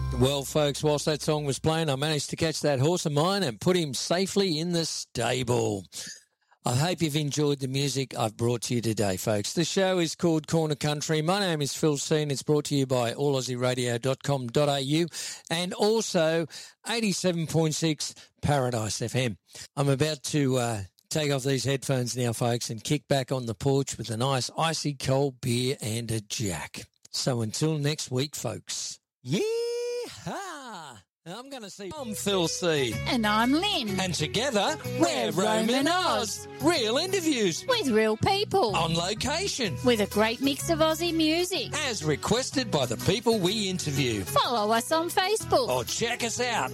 Well, folks, whilst that song was playing, I managed to catch that horse of mine and put him safely in the stable. I hope you've enjoyed the music I've brought to you today, folks. The show is called Corner Country. My name is Phil C, and it's brought to you by allaussieradio.com.au and also 87.6 Paradise FM. I'm about to take off these headphones now, folks, and kick back on the porch with a nice icy cold beer and a jack. So until next week, folks. Yee-haw! I'm going to see. I'm Phil C. And I'm Lynn. And together, we're Roman Oz. Real interviews. With real people. On location. With a great mix of Aussie music. As requested by the people we interview. Follow us on Facebook. Or check us out.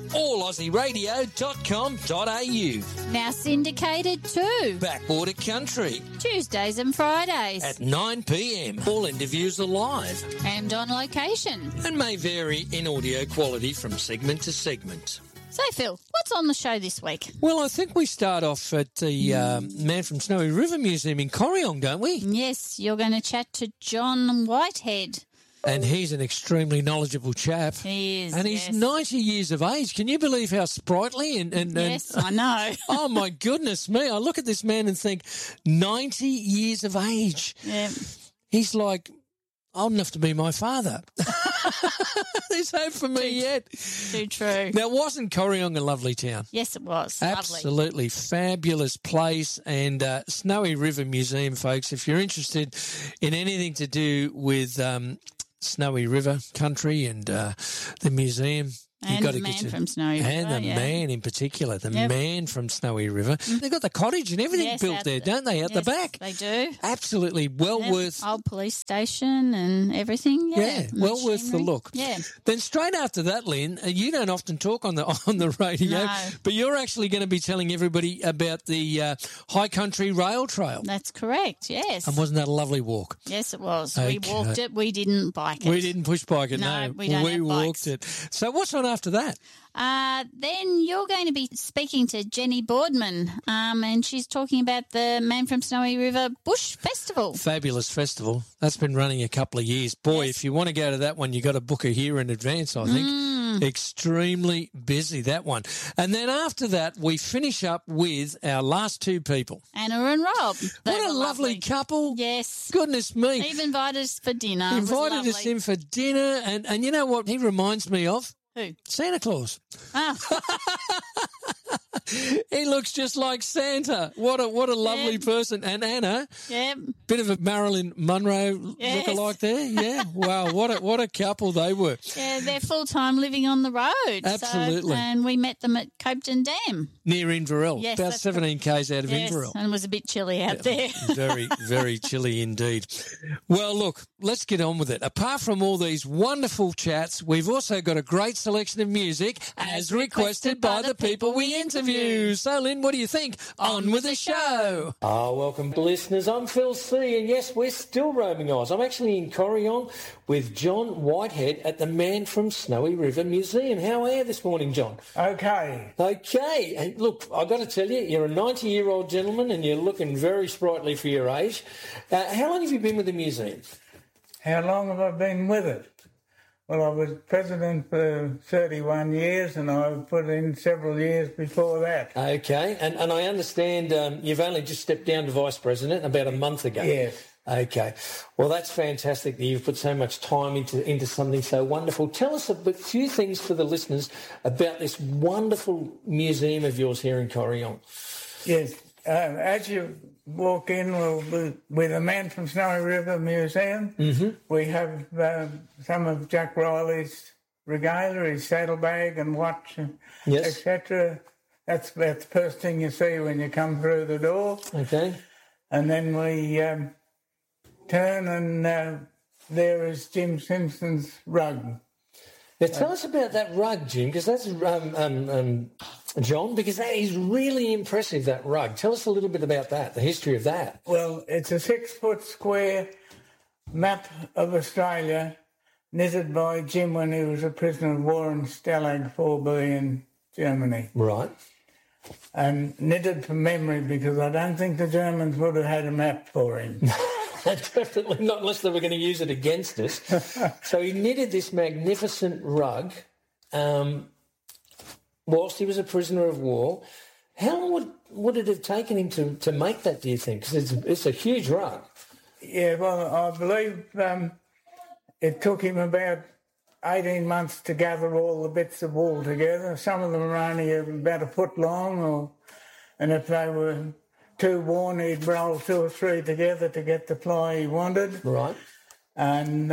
allaussieradio.com.au. Now syndicated too. Backwater Country. Tuesdays and Fridays. At 9 p.m. All interviews are live. And on location. And may vary in audio quality from segment to segment. So, Phil, what's on the show this week? Well, I think we start off at the Man from Snowy River Museum in Corryong, don't we? Yes, you're going to chat to John Whitehead. And he's an extremely knowledgeable chap. He is, and he's 90 years of age. Can you believe how sprightly and yes, I know. Oh, my goodness me. I look at this man and think, 90 years of age. Yeah. He's like old enough to be my father. There's hope for me yet. Too true. Now, wasn't Corryong a lovely town? Yes, it was. Absolutely lovely. Fabulous place. And Snowy River Museum, folks, if you're interested in anything to do with Snowy River country and the museum, and the man from Snowy River. And the man in particular, the man from Snowy River. They've got the cottage and everything built there, don't they, out the back? They do. Absolutely well worth. Old police station and everything. Yeah, well worth the look. Yeah. Then straight after that, Lynn, you don't often talk on the radio, but you're actually going to be telling everybody about the High Country Rail Trail. That's correct, yes. And wasn't that a lovely walk? Yes, it was. Okay. We walked it. We didn't bike it. We didn't push bike it, no. We don't have walked bikes. it. So what's on after that? Then you're going to be speaking to Jenny Boardman, and she's talking about the Man from Snowy River Bush Festival. Fabulous festival. That's been running a couple of years. Boy, if you want to go to that one, you got to book a year in advance, I think. Extremely busy, that one. And then after that, we finish up with our last two people. Anna and Rob. What a lovely couple. Yes. Goodness me. He invited us for dinner. Invited us in for dinner, and you know what he reminds me of? Who? Santa Claus. Oh. He looks just like Santa. What a lovely person. And Anna, bit of a Marilyn Monroe lookalike there. Yeah, wow, what a couple they were. Yeah, they're full-time living on the road. Absolutely. And we met them at Copeton Dam. Near Inverell, yes, about 17 k's out of Inverell. And it was a bit chilly out there. Very, very chilly indeed. Well, look, let's get on with it. Apart from all these wonderful chats, we've also got a great selection of music as requested by the people we interview. So, Lynn, what do you think? On with the show. Welcome, listeners. I'm Phil C, and yes, we're still roaming Oz. I'm actually in Corryong with John Whitehead at the Man from Snowy River Museum. How are you this morning, John? Okay. And look, I've got to tell you, you're a 90-year-old gentleman and you're looking very sprightly for your age. How long have you been with the museum? How long have I been with it? Well, I was president for 31 years and I put in several years before that. Okay, and I understand you've only just stepped down to vice president about a month ago. Yes. Okay, well, that's fantastic that you've put so much time into something so wonderful. Tell us a few things for the listeners about this wonderful museum of yours here in Corryong. Yes, as you walk in with the Man from Snowy River Museum, we have some of Jack Riley's regalia, his saddlebag and watch, etc. That's the first thing you see when you come through the door. Okay. And then we turn and there is Jim Simpson's rug. Now tell us about that rug, Jim, because that's John, because that is really impressive, that rug. Tell us a little bit about that, the history of that. Well, it's a 6-foot square map of Australia knitted by Jim when he was a prisoner of war in Stalag 4B in Germany. Right. And knitted from memory because I don't think the Germans would have had a map for him. Definitely not, unless they were going to use it against us. So he knitted this magnificent rug. whilst he was a prisoner of war. How long would it have taken him to make that, do you think? Because it's a huge rug. Yeah, well, I believe it took him about 18 months to gather all the bits of wool together. Some of them were only about a foot long, and if they were too worn, he'd roll 2 or 3 together to get the ply he wanted. Right. And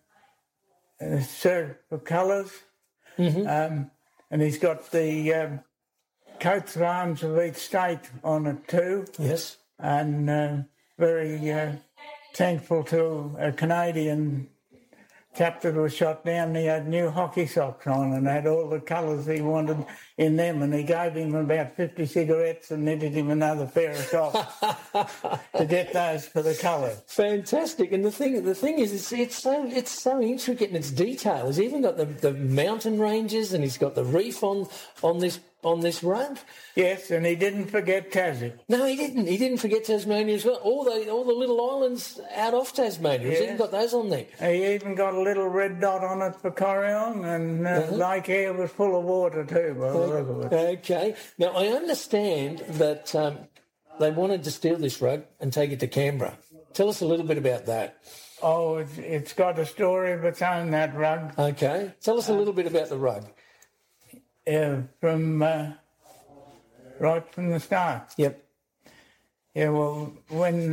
for colours. Mm-hmm. And he's got the coats of arms of each state on it too. Yes. And very thankful to a Canadian chap that was shot down. He had new hockey socks on and had all the colours he wanted in them, and he gave him about 50 cigarettes and knitted him another pair of socks to get those for the colour. Fantastic. And the thing is, it's so intricate in its detail. He's even got the mountain ranges, and he's got the reef on this rug. Yes, and he didn't forget Tassie. No, he didn't. He didn't forget Tasmania as well. All the little islands out off Tasmania. He's even got those on there. He even got a little red dot on it for Corryong, and Lake Eyre was full of water too, by the look of it. Okay. Now, I understand that they wanted to steal this rug and take it to Canberra. Tell us a little bit about that. Oh, it's got a story of its own, that rug. Okay. Tell us a little bit about the rug. From right from the start. Yep. Yeah, well, when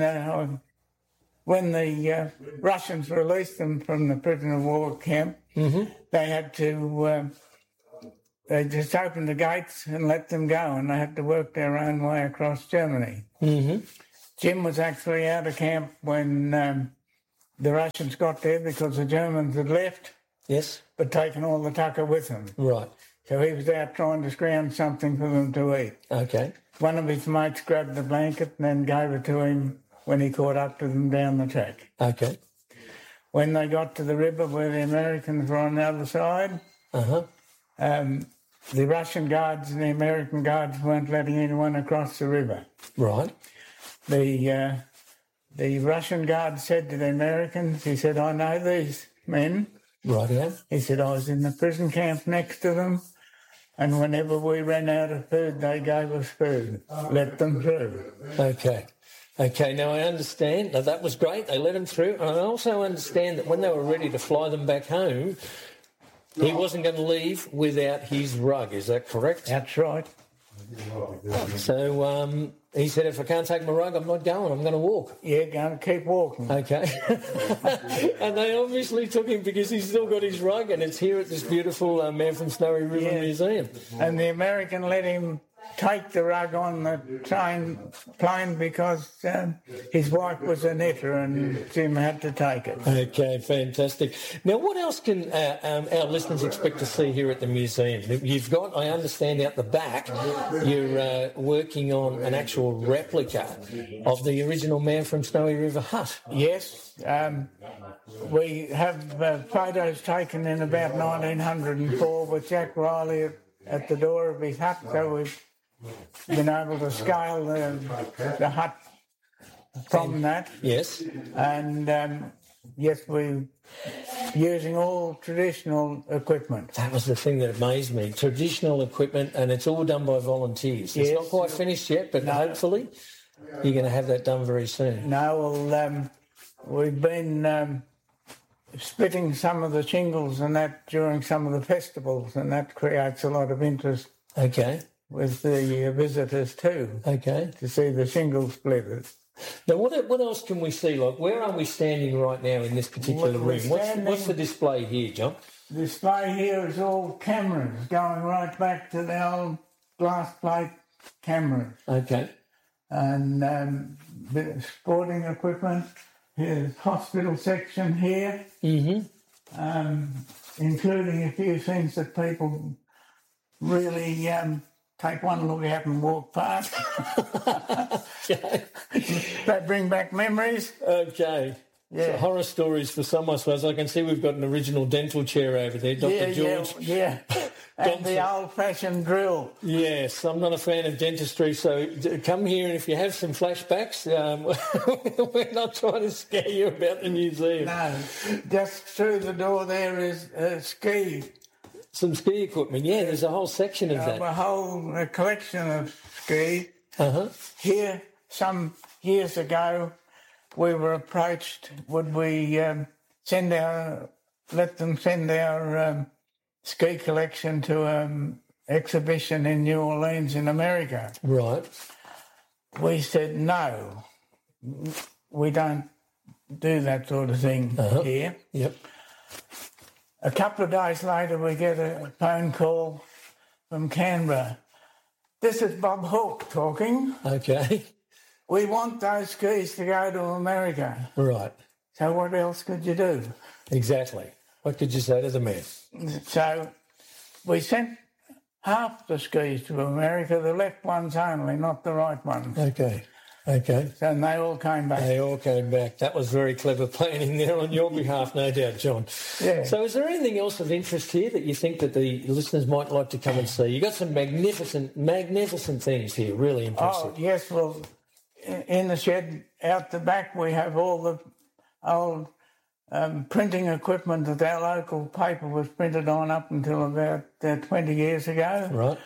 the Russians released them from the prisoner of war camp, they had to they just opened the gates and let them go, and they had to work their own way across Germany. Mm-hmm. Jim was actually out of camp when the Russians got there because the Germans had left. Yes. But taken all the tucker with them. Right. So he was out trying to scrounge something for them to eat. Okay. One of his mates grabbed the blanket and then gave it to him when he caught up to them down the track. Okay. When they got to the river where the Americans were on the other side, the Russian guards and the American guards weren't letting anyone across the river. Right. The Russian guard said to the Americans, he said, "I know these men." Right, yeah. He said, "I was in the prison camp next to them, and whenever we ran out of food, they gave us food. Let them through." Okay. Okay, now I understand. Now, that was great. They let them through. And I also understand that when they were ready to fly them back home, he wasn't going to leave without his rug. Is that correct? That's right. So he said, if I can't take my rug, I'm not going. I'm going to walk. Yeah, going to keep walking. Okay. And they obviously took him because he's still got his rug, and it's here at this beautiful Man from Snowy River Museum. And the American let him take the rug on the plane because his wife was a knitter and Jim had to take it. Okay, fantastic. Now, what else can our listeners expect to see here at the museum? You've got, I understand, out the back, you're working on an actual replica of the original Man from Snowy River hut. Yes. We have photos taken in about 1904 with Jack Riley at the door of his hut, so we've been able to scale the hut from that. Yes. And, yes, we're using all traditional equipment. That was the thing that amazed me. Traditional equipment, and it's all done by volunteers. It's not quite finished yet, but hopefully you're going to have that done very soon. No, well, we've been splitting some of the shingles and that during some of the festivals, and that creates a lot of interest. Okay. With the visitors too. Okay. To see the shingle splitters. Now, what else can we see? Like, where are we standing right now in this particular room? What's the display here, John? The display here is all cameras going right back to the old glass plate cameras. Okay. And sporting equipment. Here's hospital section here. Mm-hmm. Including a few things that people really take one look at and walk past. Okay. They bring back memories. Okay. Yeah. So horror stories for some, I suppose. I can see we've got an original dental chair over there, Dr. George. Yeah. And the old-fashioned drill. Yes, I'm not a fan of dentistry, so come here, and if you have some flashbacks, we're not trying to scare you about the museum. No, just through the door there is ski Some ski equipment, yeah. There's a whole section of that. A whole collection of ski. Uh-huh. Here, some years ago, we were approached, would we let them send our ski collection to an exhibition in New Orleans in America. Right. We said no, we don't do that sort of thing here. Yep. A couple of days later, we get a phone call from Canberra. This is Bob Hawke talking. Okay. We want those skis to go to America. Right. So what else could you do? Exactly. What could you say to the man? So we sent half the skis to America, the left ones only, not the right ones. Okay. So they all came back. They all came back. That was very clever planning there on your behalf, no doubt, John. Yeah. So is there anything else of interest here that you think that the listeners might like to come and see? You've got some magnificent things here, really impressive. Oh, yes, well, in the shed out the back we have all the old printing equipment that our local paper was printed on up until about 20 years ago. Right.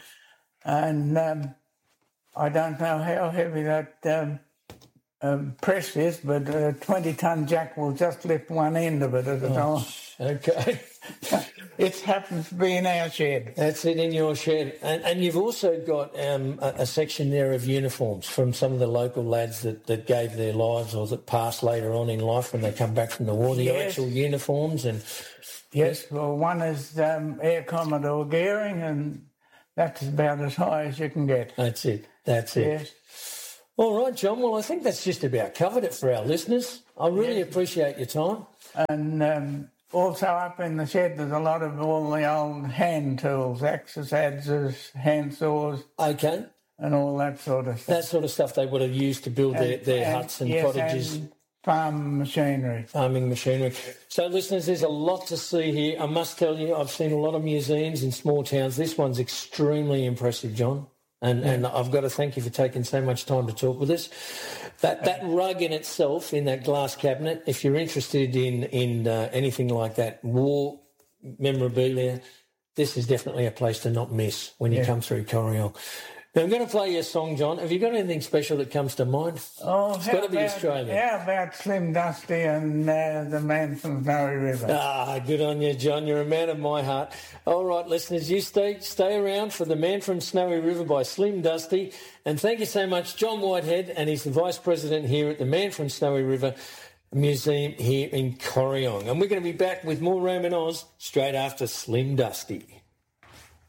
And I don't know how heavy that press is, but a 20-ton jack will just lift one end of it at a time. Okay. It happens to be in our shed. That's it, in your shed. And you've also got a section there of uniforms from some of the local lads that gave their lives or that passed later on in life when they come back from the war, the actual uniforms. And yes, well, one is Air Commodore Gearing, and that's about as high as you can get. That's it. Yes. All right, John. Well, I think that's just about covered it for our listeners. I really appreciate your time. And also up in the shed, there's a lot of all the old hand tools, axes, adzes, hand saws. Okay. And all that sort of stuff. That sort of stuff they would have used to build their huts and cottages. And farming machinery. So, listeners, there's a lot to see here. I must tell you, I've seen a lot of museums in small towns. This one's extremely impressive, John. And I've got to thank you for taking so much time to talk with us. That rug in itself, in that glass cabinet, if you're interested in anything like that, war memorabilia, this is definitely a place to not miss when you come through Corryong. Now, I'm going to play you a song, John. Have you got anything special that comes to mind? Oh, it's got to be Australian. How about Slim Dusty and the Man from Snowy River? Ah, good on you, John. You're a man of my heart. All right, listeners, you stay around for The Man from Snowy River by Slim Dusty. And thank you so much, John Whitehead, and he's the Vice President here at the Man from Snowy River Museum here in Corryong. And we're going to be back with more Roman Oz straight after Slim Dusty.